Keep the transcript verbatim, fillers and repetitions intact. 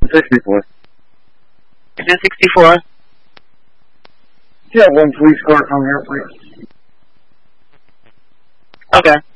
sixty-four. Agent sixty-four. Yeah, one police car come here, please. Okay.